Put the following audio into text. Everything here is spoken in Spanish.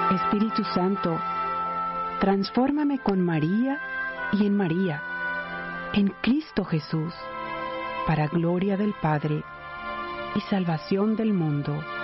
Espíritu Santo, transfórmame con María y en María, en Cristo Jesús, para gloria del Padre y salvación del mundo.